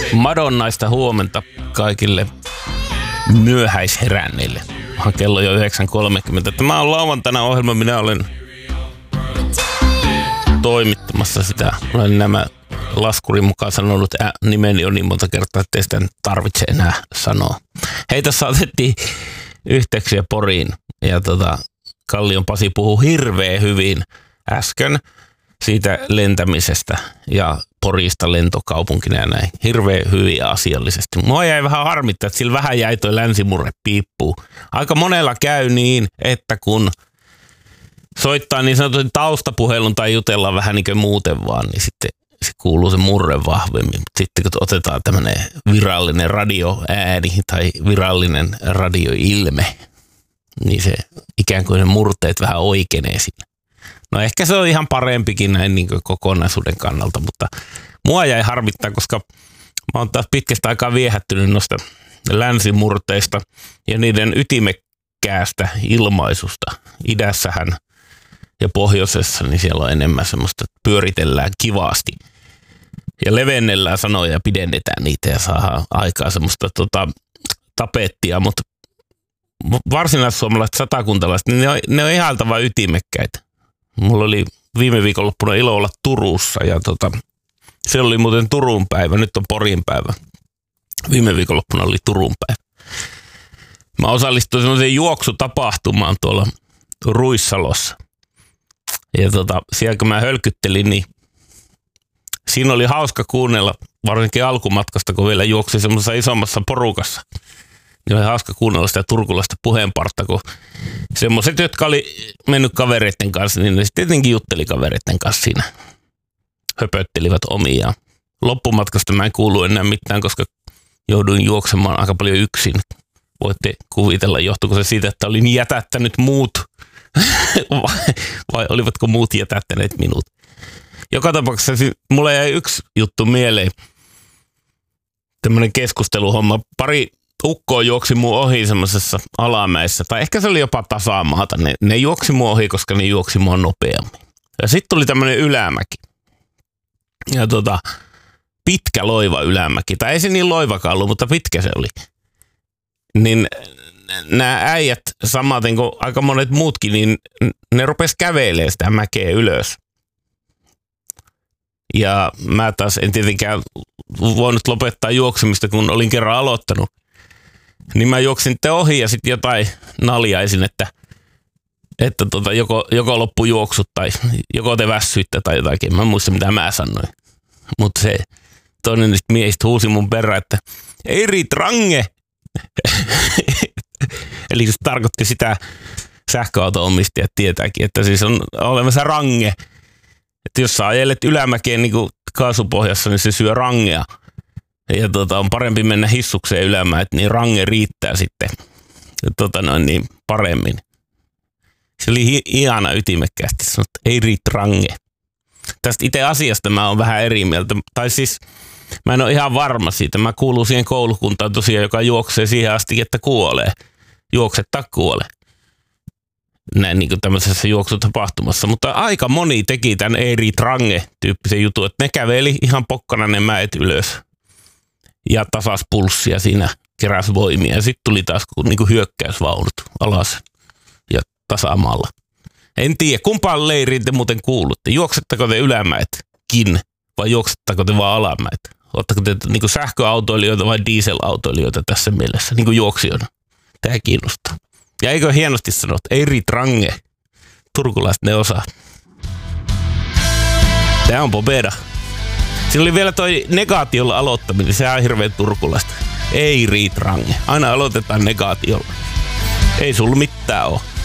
Madonnaista huomenta kaikille myöhäisheränneille. Kello jo 9.30. Tämä on lauantaina ohjelma. Minä olen toimittamassa sitä. Olen nämä laskurin mukaan sanonut nimeni on niin monta kertaa, että ei sitä tarvitse enää sanoa. Hei, tässä otettiin yhteyksiä Poriin. Ja Kallion Pasi puhui hirveän hyvin äsken siitä lentämisestä ja Porista lentokaupunkina ja näin. Hirveän hyvin ja asiallisesti. Mua jäi vähän harmittaa, että sillä vähän jäi toi länsimurre piippuun. Aika monella käy niin, että kun soittaa niin sanotun taustapuhelun tai jutellaan vähän niin kuin muuten vaan, niin sitten se kuuluu se murre vahvemmin. Sitten kun otetaan tämmöinen virallinen radioääni tai virallinen radioilme, niin se ikään kuin ne murteet vähän oikeenee siinä. No ehkä se on ihan parempikin näin niin kuin kokonaisuuden kannalta, mutta mua jäi harmittaa, koska mä oon taas pitkästä aikaa viehättynyt noista länsimurteista ja niiden ytimekkäästä ilmaisusta. Idässähän ja pohjoisessa, niin siellä on enemmän semmoista, että pyöritellään kivasti ja levennellään sanoja ja pidennetään niitä ja saadaan aikaa semmoista tapettia, mutta varsinaissuomalaiset satakuntalaiset, niin ne on ihailtavan ytimekkäitä. Mulla oli viime viikonloppuna ilo olla Turussa ja se oli muuten Turun päivä, nyt on Porin päivä. Viime viikonloppuna oli Turun päivä. Mä osallistuin semmoiseen juoksutapahtumaan tuolla Ruissalossa. Ja siellä kun mä hölkyttelin, niin siinä oli hauska kuunnella, varsinkin alkumatkasta, kun vielä juoksi semmoisessa isommassa porukassa. Niin oli hauska kuunnella sitä turkulaista puheenpartta, kun semmoiset, jotka oli mennyt kavereiden kanssa, niin ne sitten tietenkin jutteli kavereiden kanssa siinä. Höpöttelivät omiaan. Loppumatkasta mä en kuulu enää mitään, koska jouduin juoksemaan aika paljon yksin. Voitte kuvitella, johtuiko se siitä, että olin jätättänyt muut, vai olivatko muut jätättäneet minut. Joka tapauksessa mulle jäi yksi juttu mieleen, tämmöinen keskusteluhomma. Pari ukkoa juoksi mun ohi semmoisessa alamäessä, tai ehkä se oli jopa tasamaata. Ne juoksi mun ohi, koska ne juoksi mua nopeammin. Ja sitten tuli tämmöinen ylämäki. Ja pitkä loiva ylämäki, tai ei se niin loivakaan ollut, mutta pitkä se oli. Niin nämä äijät, samaten kuin aika monet muutkin, niin ne rupes kävelemään sitä mäkeä ylös. Ja mä taas en tietenkään voinut lopettaa juoksemista, kun olin kerran aloittanut. Niin mä juoksin sitten ohi ja sitten jotain naljaisin, että joko loppu juoksut tai joko te väsyitte tai jotakin. Mä en muista mitä mä sanoin. Mutta se toinen niistä miehistä huusi mun perään, että ei riit range. Eli se tarkoitti sitä, sähköauto-omistajat tietääkin, että siis on olemassa range. Että jos sä ajelet ylämäkeen niin kuin kaasupohjassa, niin se syö rangea. Ja on parempi mennä hissukseen ylämään, että niin range riittää sitten niin paremmin. Se oli ihana ytimekkäästi sanottu, että ei riitä range. Tästä itse asiasta mä oon vähän eri mieltä. Tai siis mä en ole ihan varma siitä. Mä kuulun siihen koulukuntaan tosiaan, joka juoksee siihen asti, että kuolee. Juoksettaa kuolee. Näin niin kuin tämmöisessä juoksutapahtumassa. Mutta aika moni teki tämän ei riitä range -tyyppisen jutun, että ne käveli ihan pokkana ne mäet ylös. Ja tasas pulssia siinä, keräs voimia. Ja sitten tuli taas niinku hyökkäysvaunut alas ja tasamaalla. En tiedä, kumpaan leiriin te muuten kuulutte. Juoksettako te ylämäetkin vai juoksettako te vaan alamäet? Oletteko te niinku sähköautoilijoita vai dieselautoilijoita tässä mielessä, niinku juoksijoina? Tämä kiinnostaa. Ja eikö hienosti sanot, ei riitä range. Turkulaiset ne osaa. Tämä on Pobeda. Siinä oli vielä toi negaatiolla aloittaminen, se on hirveän turkulaista. Ei riitä range. Aina aloitetaan negaatiolla. Ei sulla mitään ole.